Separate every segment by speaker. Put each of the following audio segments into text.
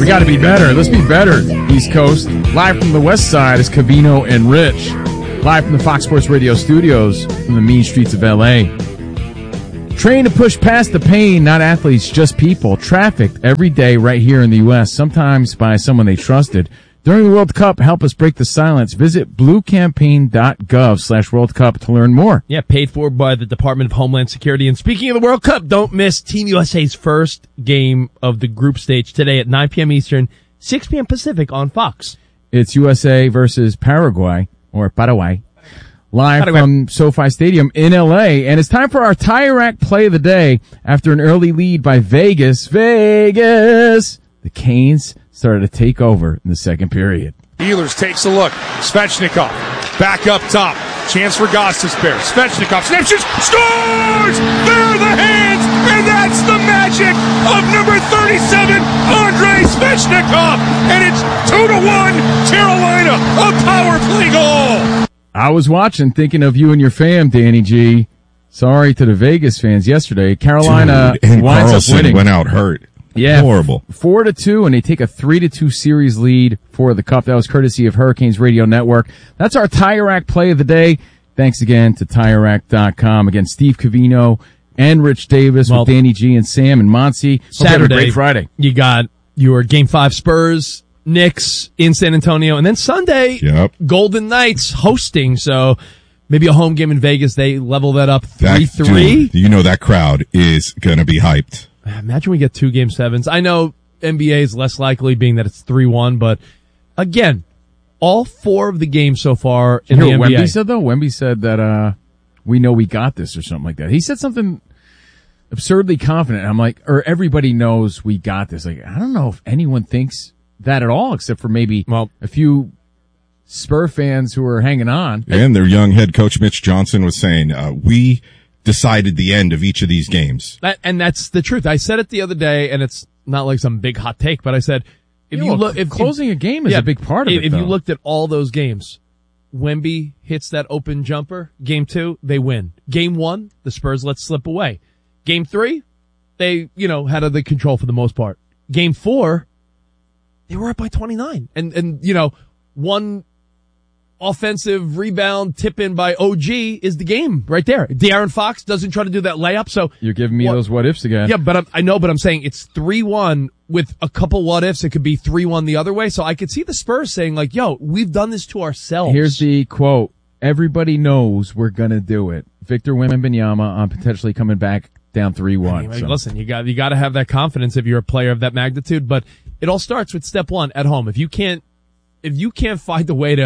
Speaker 1: We got to be better. Let's be better, East Coast. Live from the West Side is Covino and Rich. Live from the Fox Sports Radio studios from the mean streets of L.A. Train to push past the pain, not athletes, just people. Trafficked every day right here in the U.S., sometimes by someone they trusted. During the World Cup, help us break the silence. Visit bluecampaign.gov/World Cup to learn more.
Speaker 2: Yeah, paid for by the Department of Homeland Security. And speaking of the World Cup, don't miss Team USA's first game of the group stage today at 9 p.m. Eastern, 6 p.m. Pacific on Fox.
Speaker 1: It's USA versus Paraguay, or Paraguay, live from SoFi Stadium in L.A. And it's time for our Tire Rack play of the day. After an early lead by Vegas, the Canes started to take over in the second period.
Speaker 3: Ehlers takes a look. Svechnikov back up top. Chance for Gostisbehere. Svechnikov snaps, shoots, scores! There are the hands, and that's the magic of number 37, Andrei Svechnikov. And it's 2-1 Carolina, a power play goal.
Speaker 1: I was watching, thinking of you and your fam, Danny G. Sorry to the Vegas fans yesterday. Carolina winds up winning.
Speaker 4: Went out hurt.
Speaker 1: Yeah,
Speaker 4: horrible.
Speaker 1: 4-2, and they take a 3-2 series lead for the Cup. That was courtesy of Hurricanes Radio Network. That's our Tire Rack play of the day. Thanks again to TireRack.com. Again, Steve Covino and Rich Davis with Danny G and Sam and Monty.
Speaker 2: Saturday,
Speaker 1: great Friday.
Speaker 2: You got your Game 5 Spurs, Knicks in San Antonio, and then Sunday, Golden Knights hosting. So maybe a home game in Vegas. They level that up 3-3.
Speaker 4: You know that crowd is going to be hyped.
Speaker 2: Imagine we get 2 Game 7s. I know NBA is less likely being that it's 3-1, but again, all 4 of the games so far in the NBA.
Speaker 1: Wemby said though? Wemby said that, we know we got this or something like that. He said something absurdly confident. I'm like, or everybody knows we got this. Like, I don't know if anyone thinks that at all, except for maybe a few Spur fans who are hanging on.
Speaker 4: And their young head coach Mitch Johnson was saying, we decided the end of each of these games.
Speaker 2: And that's the truth. I said it the other day, and it's not like some big hot take, but I said, if
Speaker 1: closing a game is a big part of it.
Speaker 2: If you looked at all those games, Wemby hits that open jumper. Game 2, they win. Game 1, the Spurs let slip away. Game 3, they, had the control for the most part. Game 4, they were up by 29. And one offensive rebound tip in by OG is the game right there. De'Aaron Fox doesn't try to do that layup. So
Speaker 1: you're giving me those what ifs again.
Speaker 2: Yeah, but I'm saying it's 3-1 with a couple what ifs. It could be 3-1 the other way. So I could see the Spurs saying like, yo, we've done this to ourselves.
Speaker 1: Here's the quote. Everybody knows we're going to do it. Victor Wembanyama on potentially coming back down 3-1.
Speaker 2: Listen, you got to have that confidence if you're a player of that magnitude, but it all starts with step 1 at home. If you can't find a way to,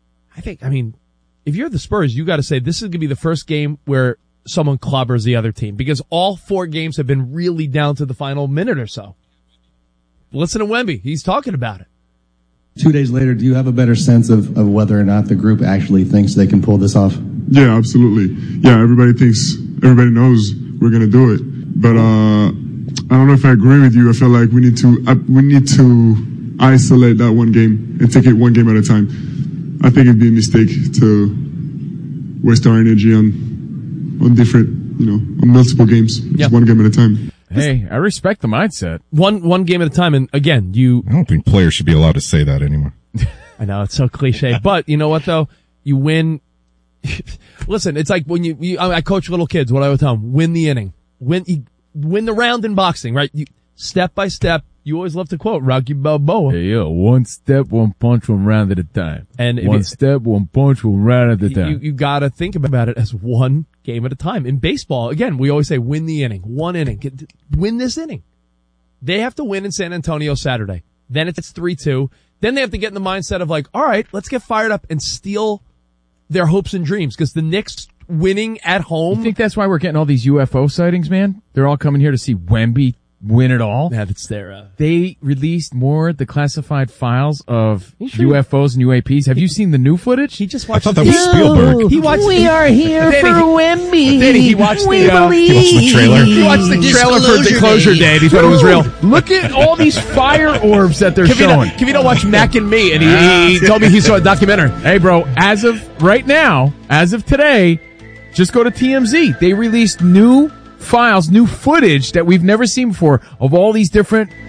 Speaker 2: if you're the Spurs, you got to say this is going to be the first game where someone clobbers the other team because all 4 games have been really down to the final minute or so. Listen to Wemby. He's talking about it.
Speaker 5: 2 days later, do you have a better sense of whether or not the group actually thinks they can pull this off?
Speaker 6: Yeah, absolutely. Yeah, everybody knows we're going to do it. But I don't know if I agree with you. I feel like we need to isolate that one game and take it one game at a time. I think it'd be a mistake to waste our energy on different, on multiple games. Just one game at a time.
Speaker 1: Hey, I respect the mindset.
Speaker 2: One game at a time, and again,
Speaker 4: I don't think players should be allowed to say that anymore.
Speaker 2: I know, it's so cliche. But you know what, though? You win. Listen, it's like when I coach little kids, what I would tell them, win the inning. Win the round in boxing, right? Step by step. You always love to quote Rocky Balboa.
Speaker 1: Hey, one step, one punch, one round at a time.
Speaker 2: And
Speaker 1: one step, one punch, one round at a time.
Speaker 2: You gotta think about it as one game at a time. In baseball, again, we always say win the inning. One inning. Win this inning. They have to win in San Antonio Saturday. Then it's 3-2. Then they have to get in the mindset of like, all right, let's get fired up and steal their hopes and dreams. Because the Knicks winning at home.
Speaker 1: You think that's why we're getting all these UFO sightings, man? They're all coming here to see Wemby win it all.
Speaker 2: Yeah, that's their,
Speaker 1: They released more declassified files of UFOs and UAPs. Have you seen the new footage?
Speaker 2: He just watched.
Speaker 4: I thought that was Spielberg.
Speaker 2: He watched.
Speaker 7: We are here for Wemby.
Speaker 1: Danny, he watched
Speaker 7: we
Speaker 1: the
Speaker 7: trailer.
Speaker 1: He watched the trailer for Disclosure Day. He thought it was real. Look at all these fire orbs that they're showing.
Speaker 2: Kavino watched Mac and Me, and he told me he saw a documentary.
Speaker 1: Hey, bro, as of right now, as of today, just go to TMZ. They released new files, new footage that we've never seen before of all these different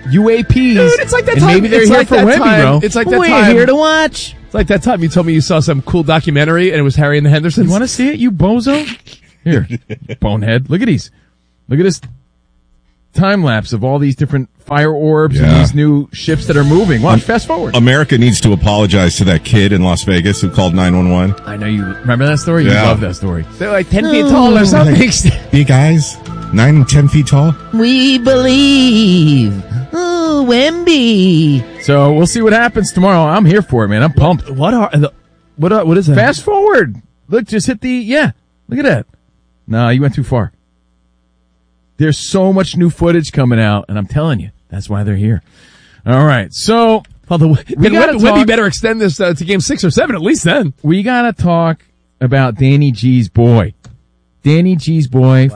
Speaker 1: UAPs.
Speaker 2: Dude, it's like that
Speaker 1: and
Speaker 2: time.
Speaker 1: maybe they're
Speaker 2: it's
Speaker 1: here
Speaker 2: like
Speaker 1: for
Speaker 2: that
Speaker 1: Wemby,
Speaker 2: time.
Speaker 1: bro.
Speaker 2: It's like that
Speaker 1: We're
Speaker 2: time.
Speaker 1: here to watch.
Speaker 2: It's like that time you told me you saw some cool documentary and it was Harry and the Hendersons.
Speaker 1: You want to see it, you bozo? Here, bonehead. Look at these. Look at this time lapse of all these different fire orbs and these new ships that are moving. Watch, fast forward.
Speaker 4: America needs to apologize to that kid in Las Vegas who called 911.
Speaker 1: I know you remember that story. You
Speaker 4: Yeah.
Speaker 1: love that story.
Speaker 2: They're like 10 feet tall or something.
Speaker 4: Big guys, 9 and 10 feet tall.
Speaker 7: We believe. Oh, Wemby.
Speaker 1: So we'll see what happens tomorrow. I'm here for it, man. I'm pumped.
Speaker 2: What is that?
Speaker 1: Fast forward. Look, just hit the look at that. No, you went too far. There's so much new footage coming out, and I'm telling you, that's why they're here. All right, so
Speaker 2: Wemby better extend this to game 6 or 7 at least then.
Speaker 1: we gotta talk about Danny G's boy. Danny G's boy,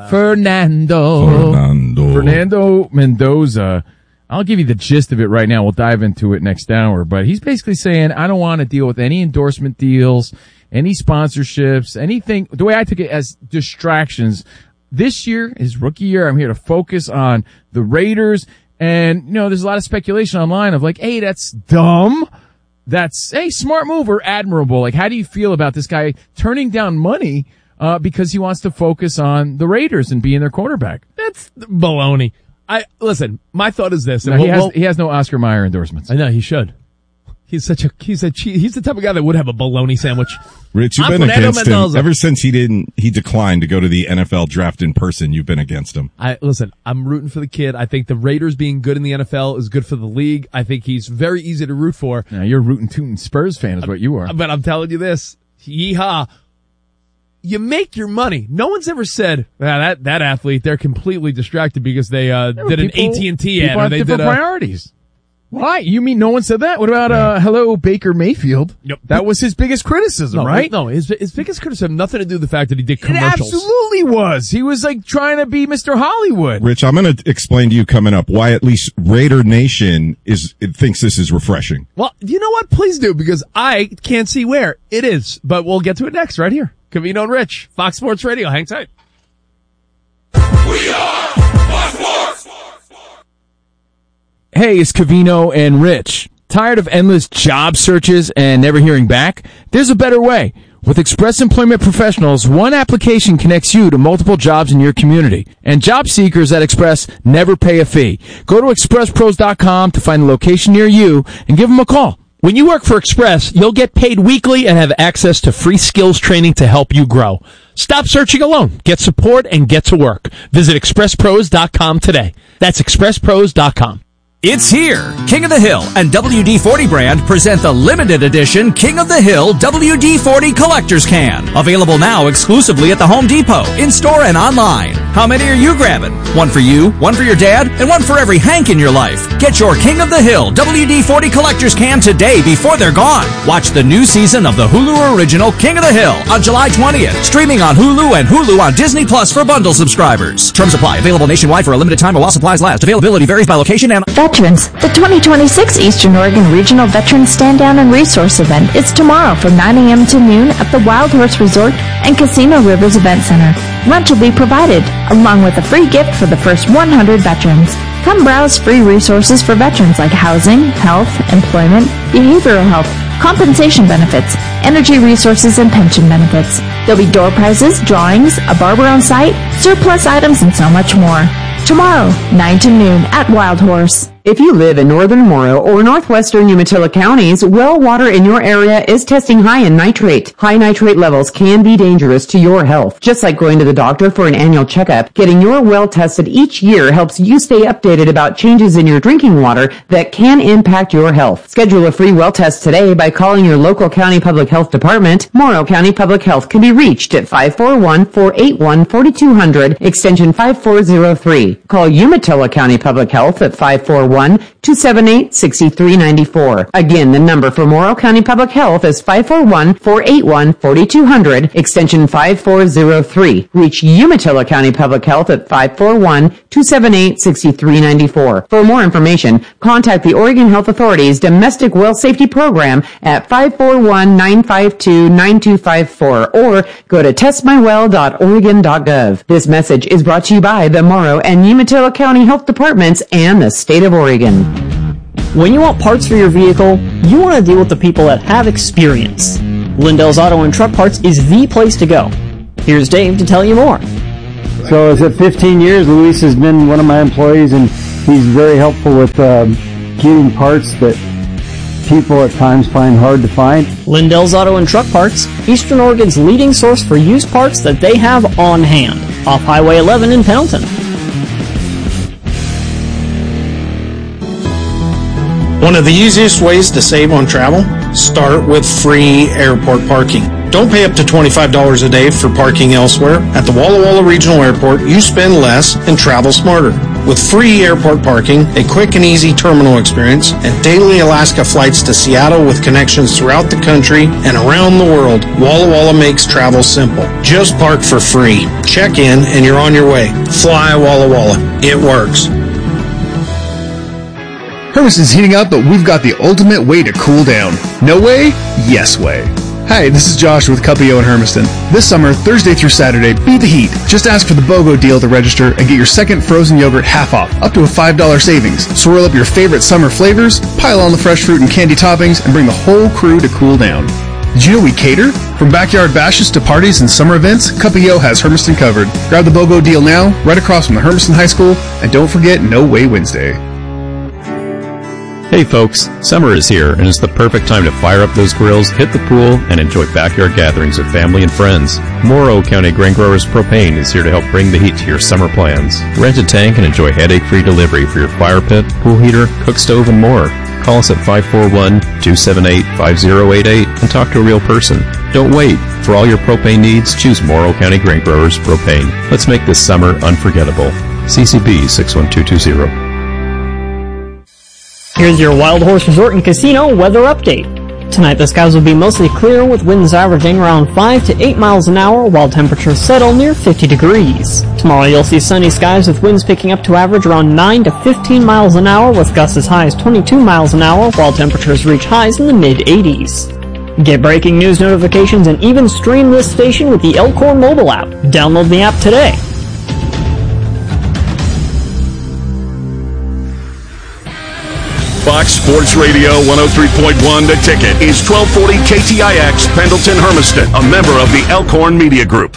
Speaker 1: Fernando Mendoza. I'll give you the gist of it right now. We'll dive into it next hour. But he's basically saying, I don't want to deal with any endorsement deals, any sponsorships, anything. The way I took it as distractions. This year, his rookie year, I'm here to focus on the Raiders. And, you know, there's a lot of speculation online of like, hey, that's dumb. That's, hey, smart move or admirable. Like, how do you feel about this guy turning down money because he wants to focus on the Raiders and being their quarterback?
Speaker 2: That's baloney. Listen, my thought is this.
Speaker 1: No, he has no Oscar Mayer endorsements.
Speaker 2: I know, he should. He's the type of guy that would have a bologna sandwich.
Speaker 4: Rich, you've been against him ever since he declined to go to the NFL draft in person. You've been against him.
Speaker 2: Listen, I'm rooting for the kid. I think the Raiders being good in the NFL is good for the league. I think he's very easy to root for.
Speaker 1: Now you're rootin' Spurs fan is what you are.
Speaker 2: But I'm telling you this, yeehaw. You make your money. No one's ever said that athlete, they're completely distracted because they did an AT&T ad or they did
Speaker 1: priorities. Why? You mean no one said that? What about hello Baker Mayfield?
Speaker 2: Yep.
Speaker 1: That was his biggest criticism, right?
Speaker 2: No, his biggest criticism nothing to do with the fact that he did commercials.
Speaker 1: It absolutely was. He was like trying to be Mr. Hollywood.
Speaker 4: Rich, I'm going to explain to you coming up why at least Raider Nation thinks this is refreshing.
Speaker 2: Well, you know what? Please do, because I can't see where it is. But we'll get to it next right here. Covino and Rich, Fox Sports Radio. Hang tight.
Speaker 3: We are Fox Sports.
Speaker 1: Hey, it's Covino and Rich. Tired of endless job searches and never hearing back? There's a better way. With Express Employment Professionals, one application connects you to multiple jobs in your community. And job seekers at Express never pay a fee. Go to expresspros.com to find a location near you and give them a call.
Speaker 8: When you work for Express, you'll get paid weekly and have access to free skills training to help you grow. Stop searching alone. Get support and get to work. Visit expresspros.com today. That's expresspros.com.
Speaker 9: It's here. King of the Hill and WD-40 brand present the limited edition King of the Hill WD-40 Collector's Can. Available now exclusively at the Home Depot, in-store and online. How many are you grabbing? One for you, one for your dad, and one for every Hank in your life. Get your King of the Hill WD-40 Collector's Can today before they're gone. Watch the new season of the Hulu original King of the Hill on July 20th. Streaming on Hulu and Hulu on Disney Plus for bundle subscribers. Terms apply. Available nationwide for a limited time while supplies last. Availability varies by location and...
Speaker 10: Veterans. The 2026 Eastern Oregon Regional Veterans Stand Down and Resource Event is tomorrow from 9 a.m. to noon at the Wild Horse Resort and Casino Rivers Event Center. Lunch will be provided, along with a free gift for the first 100 veterans. Come browse free resources for veterans like housing, health, employment, behavioral health, compensation benefits, energy resources, and pension benefits. There'll be door prizes, drawings, a barber on site, surplus items, and so much more. Tomorrow, 9 to noon at Wild Horse.
Speaker 11: If you live in northern Morrow or northwestern Umatilla counties, well water in your area is testing high in nitrate. High nitrate levels can be dangerous to your health. Just like going to the doctor for an annual checkup, getting your well tested each year helps you stay updated about changes in your drinking water that can impact your health. Schedule a free well test today by calling your local county public health department. Morrow County Public Health can be reached at 541-481-4200, extension 5403. Call Umatilla County Public Health at 541-278-6394. Again, the number for Morrow County Public Health is 541-481-4200, extension 5403. Reach Umatilla County Public Health at 541-278-6394. For more information, contact the Oregon Health Authority's Domestic Well Safety Program at 541-952-9254 or go to testmywell.oregon.gov. This message is brought to you by the Morrow and Umatilla County Health Departments and the State of Oregon.
Speaker 12: Oregon. When you want parts for your vehicle, you want to deal with the people that have experience. Lindell's Auto and Truck Parts is the place to go. Here's Dave to tell you more.
Speaker 13: So is it 15 years? Luis has been one of my employees, and he's very helpful with getting parts that people at times find hard to find.
Speaker 12: Lindell's Auto and Truck Parts, Eastern Oregon's leading source for used parts that they have on hand, off Highway 11 in Pendleton.
Speaker 14: One of the easiest ways to save on travel? Start with free airport parking. Don't pay up to $25 a day for parking elsewhere. At the Walla Walla Regional Airport, you spend less and travel smarter. With free airport parking, a quick and easy terminal experience, and daily Alaska flights to Seattle with connections throughout the country and around the world, Walla Walla makes travel simple. Just park for free. Check in and you're on your way. Fly Walla Walla. It works.
Speaker 15: Hermiston's heating up, but we've got the ultimate way to cool down. No way? Yes way. Hi, this is Josh with Cupio in Hermiston. This summer, Thursday through Saturday, beat the heat. Just ask for the BOGO deal to register and get your second frozen yogurt half off, up to a $5 savings. Swirl up your favorite summer flavors, pile on the fresh fruit and candy toppings, and bring the whole crew to cool down. Did you know we cater? From backyard bashes to parties and summer events, Cupio has Hermiston covered. Grab the BOGO deal now, right across from the Hermiston High School, and don't forget No Way Wednesday.
Speaker 16: Hey folks, summer is here and it's the perfect time to fire up those grills, hit the pool, and enjoy backyard gatherings with family and friends. Morrow County Grain Growers Propane is here to help bring the heat to your summer plans. Rent a tank and enjoy headache-free delivery for your fire pit, pool heater, cook stove, and more. Call us at 541-278-5088 and talk to a real person. Don't wait. For all your propane needs, choose Morrow County Grain Growers Propane. Let's make this summer unforgettable. CCB 61220.
Speaker 12: Here's your Wild Horse Resort and Casino weather update. Tonight the skies will be mostly clear with winds averaging around 5 to 8 miles an hour while temperatures settle near 50 degrees. Tomorrow you'll see sunny skies with winds picking up to average around 9 to 15 miles an hour with gusts as high as 22 miles an hour while temperatures reach highs in the mid-80s. Get breaking news notifications and even stream this station with the Elkhorn mobile app. Download the app today.
Speaker 17: Fox Sports Radio 103.1 The Ticket is 1240 KTIX Pendleton Hermiston, a member of the Elkhorn Media Group.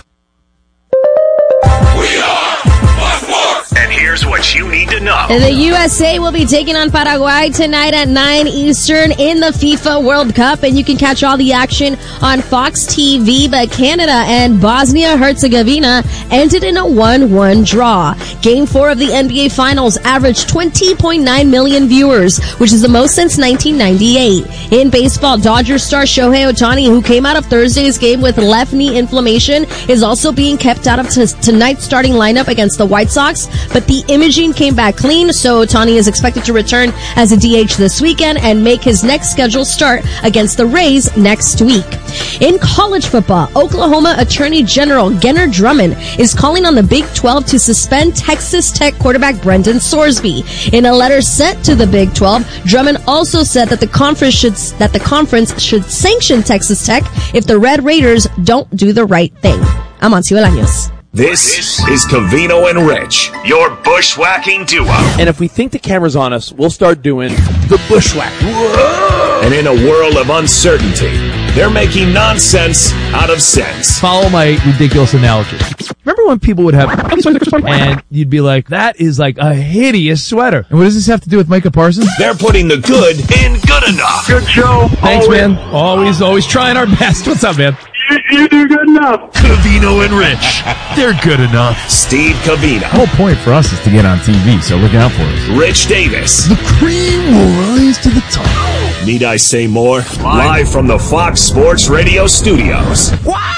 Speaker 18: And here's what you need to know.
Speaker 19: The USA will be taking on Paraguay tonight at 9 Eastern in the FIFA World Cup, and you can catch all the action on Fox TV. But Canada and Bosnia-Herzegovina ended in a 1-1 draw. Game 4 of the NBA Finals averaged 20.9 million viewers, which is the most since 1998. In baseball, Dodgers star Shohei Ohtani, who came out of Thursday's game with left knee inflammation, is also being kept out of tonight's starting lineup against the White Sox. But the imaging came back clean, so Ohtani is expected to return as a DH this weekend and make his next scheduled start against the Rays next week. In college football, Oklahoma Attorney General Gunnar Drummond is calling on the Big 12 to suspend Texas Tech quarterback Brendan Sorsby. In a letter sent to the Big 12, Drummond also said that the conference should sanction Texas Tech if the Red Raiders don't do the right thing. I'm Amancio Bolaños.
Speaker 18: This is Covino and Rich, your bushwhacking duo.
Speaker 2: And if we think the camera's on us, we'll start doing the bushwhack. Whoa!
Speaker 18: And in a world of uncertainty, they're making nonsense out of sense.
Speaker 2: Follow my ridiculous analogy. Remember when people would have, and you'd be like, that is like a hideous sweater.
Speaker 1: And what does this have to do with Micah Parsons?
Speaker 18: They're putting the good in good enough.
Speaker 2: Good show. Thanks, man. Always trying our best. What's up, man?
Speaker 20: You do good enough.
Speaker 18: Covino and Rich, they're good enough. Steve Covino.
Speaker 1: The whole point for us is to get on TV, so look out for us.
Speaker 18: Rich Davis.
Speaker 1: The cream will rise to the top.
Speaker 18: Need I say more? Live from the Fox Sports Radio studios. Wow!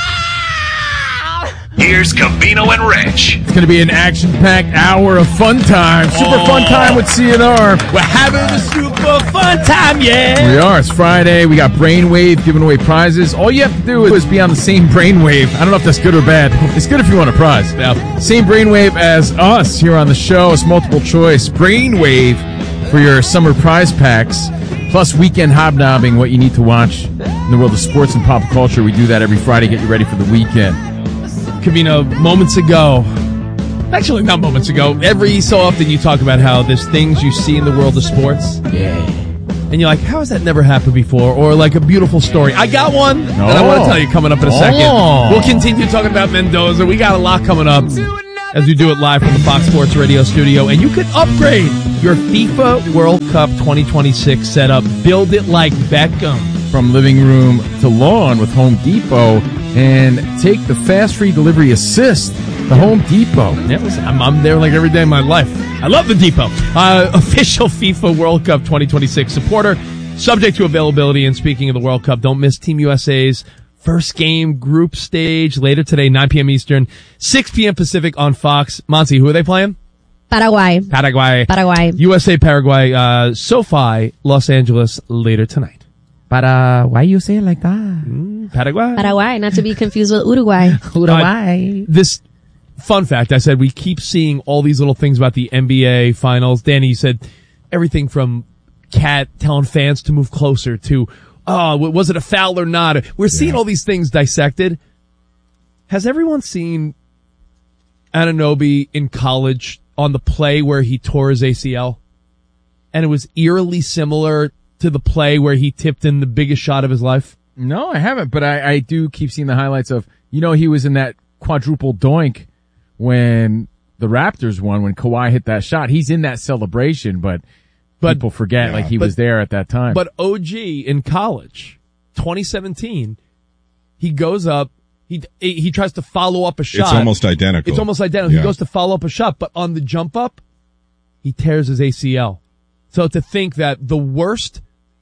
Speaker 18: Here's Covino and Rich.
Speaker 1: It's going to be an action-packed hour of fun time. Super fun time with CNR.
Speaker 2: We're having a super fun time, yeah.
Speaker 1: We are. It's Friday. We got Brainwave giving away prizes. All you have to do is be on the same Brainwave. I don't know if that's good or bad. It's good if you want a prize. Now, same Brainwave as us here on the show. It's multiple choice. Brainwave for your summer prize packs. Plus weekend hobnobbing, what you need to watch in the world of sports and pop culture. We do that every Friday, get you ready for the weekend.
Speaker 2: Covino, moments ago, Actually, not moments ago. Every so often you talk about how there's things you see in the world of sports.
Speaker 1: Yeah.
Speaker 2: And you're like, how has that never happened before? Or like a beautiful story. I got one that I want to tell you coming up in a second. We'll continue talking about Mendoza. We got a lot coming up as we do it live from the Fox Sports Radio studio. And you can upgrade your FIFA World Cup 2026 setup. Build it like Beckham.
Speaker 1: From living room to lawn with Home Depot. And take the fast free delivery assist. The Home Depot.
Speaker 2: Yeah, listen, I'm there like every day of my life. I love the Depot. Official FIFA World Cup 2026 supporter. Subject to availability. And speaking of the World Cup, don't miss Team USA's first game group stage later today, 9 p.m. Eastern, 6 p.m. Pacific on Fox. Monty, who are they playing?
Speaker 19: Paraguay.
Speaker 2: USA, Paraguay, SoFi, Los Angeles later tonight.
Speaker 1: Why you say it like that?
Speaker 2: Paraguay,
Speaker 19: not to be confused with Uruguay.
Speaker 2: This fun fact, I said we keep seeing all these little things about the NBA finals. Danny, you said everything from Cat telling fans to move closer to, was it a foul or not? We're seeing all these things dissected. Has everyone seen Anunoby in college on the play where he tore his ACL? And it was eerily similar to the play where he tipped in the biggest shot of his life?
Speaker 1: No, I haven't, but I do keep seeing the highlights of, he was in that quadruple doink when the Raptors won, when Kawhi hit that shot. He's in that celebration, but people forget he was there at that time.
Speaker 2: But OG in college, 2017, he goes up, he tries to follow up a shot.
Speaker 4: It's almost identical.
Speaker 2: Yeah. He goes to follow up a shot, but on the jump up, he tears his ACL. So to think that the worst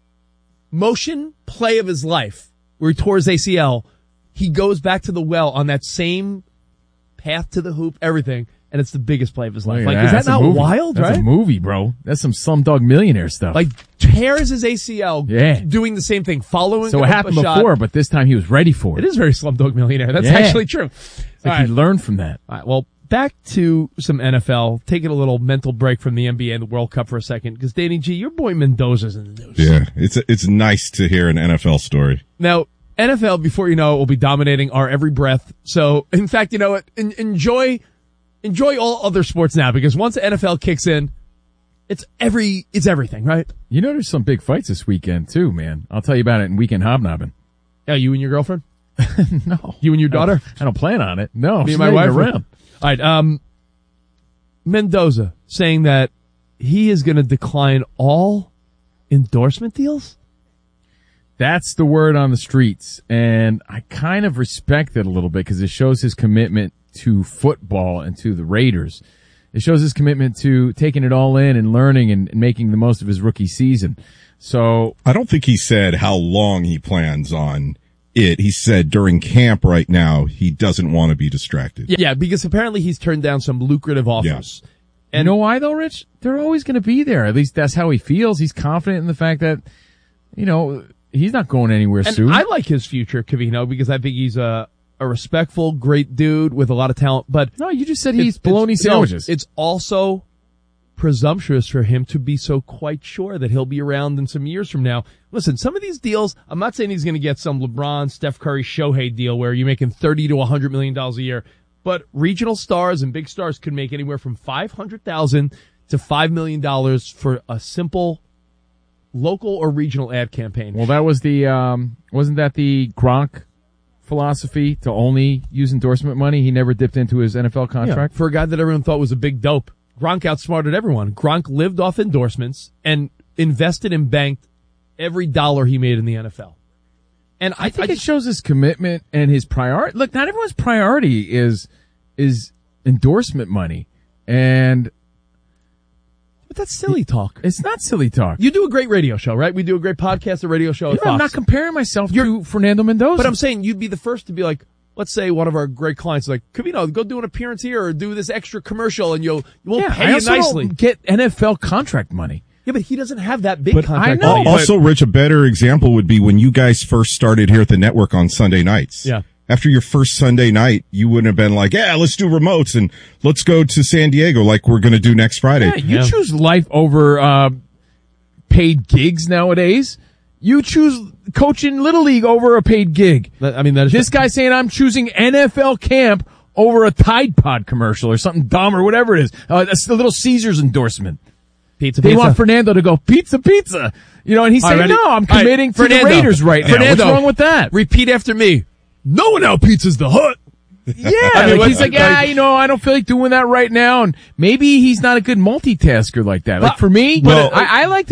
Speaker 2: motion play of his life, where he tore his ACL, he goes back to the well on that same path to the hoop, everything, and it's the biggest play of his life. Is that not wild, right?
Speaker 1: That's a movie, bro. That's some Slumdog Millionaire stuff.
Speaker 2: Tears his ACL doing the same thing, following
Speaker 1: So it happened before, but this time he was ready for it.
Speaker 2: It is very Slumdog Millionaire. That's actually true.
Speaker 1: It's like he learned from that.
Speaker 2: All right, well, back to some NFL, taking a little mental break from the NBA and the World Cup for a second, because Danny G, your boy Mendoza's in the news.
Speaker 4: Yeah, it's nice to hear an NFL story.
Speaker 2: Now, NFL, before you know it, will be dominating our every breath. So, in fact, you know what? Enjoy all other sports now, because once the NFL kicks in, it's everything, right?
Speaker 1: There's some big fights this weekend too, man. I'll tell you about it in Weekend Hobnobbing.
Speaker 2: Yeah, you and your girlfriend?
Speaker 1: No.
Speaker 2: You and your daughter?
Speaker 1: I don't plan on it. No.
Speaker 2: Me and my wife around. All right, Mendoza saying that he is going to decline all endorsement deals?
Speaker 1: That's the word on the streets, and I kind of respect it a little bit because it shows his commitment to football and to the Raiders. It shows his commitment to taking it all in and learning and making the most of his rookie season. So
Speaker 4: I don't think he said how long he plans on it. He said during camp right now, he doesn't want to be distracted.
Speaker 2: Yeah, because apparently he's turned down some lucrative offers.
Speaker 1: Yeah. And you know why though, Rich? They're always going to be there. At least that's how he feels. He's confident in the fact that, he's not going anywhere
Speaker 2: and
Speaker 1: soon.
Speaker 2: I like his future, Covino, because I think he's a respectful, great dude with a lot of talent. But
Speaker 1: no, you just said he's bologna sandwiches.
Speaker 2: It's also presumptuous for him to be so quite sure that he'll be around in some years from now. Listen, some of these deals, I'm not saying he's going to get some LeBron, Steph Curry, Shohei deal where you're making $30 to $100 million a year. But regional stars and big stars could make anywhere from $500,000 to $5 million for a simple local or regional ad campaign.
Speaker 1: Well, that was wasn't that the Gronk philosophy to only use endorsement money? He never dipped into his NFL contract.
Speaker 2: Yeah, for a guy that everyone thought was a big dope. Gronk outsmarted everyone. Gronk lived off endorsements and invested and banked every dollar he made in the NFL. And
Speaker 1: I think it shows his commitment and his priority. Look, not everyone's priority is endorsement money. But
Speaker 2: that's silly talk.
Speaker 1: It's not silly talk.
Speaker 2: You do a great radio show, right? We do a great podcast, a radio show at Fox.
Speaker 1: I'm not comparing myself to Fernando Mendoza.
Speaker 2: But I'm saying you'd be the first to be like, let's say one of our great clients like, Covino, go do an appearance here or do this extra commercial and we'll pay you nicely.
Speaker 1: Don't get NFL contract money.
Speaker 2: Yeah, but he doesn't have that big contract.
Speaker 1: I know.
Speaker 2: money.
Speaker 4: Also, Rich, a better example would be when you guys first started here at the network on Sunday nights.
Speaker 2: Yeah.
Speaker 4: After your first Sunday night, you wouldn't have been like, yeah, let's do remotes and let's go to San Diego like we're going to do next Friday.
Speaker 1: Yeah, you choose life over paid gigs nowadays. You choose coaching Little League over a paid gig.
Speaker 2: That is
Speaker 1: this guy saying I'm choosing NFL camp over a Tide Pod commercial or something dumb or whatever it is. That's the Little Caesars endorsement. They want Fernando to go, pizza, pizza. You know, and he's saying, no, I'm committing to the Raiders right now. What's wrong with that?
Speaker 2: Repeat after me. No one out Pizza's the Hut.
Speaker 1: Yeah, he's like, I don't feel like doing that right now. And maybe he's not a good multitasker like that. Like for me, I like to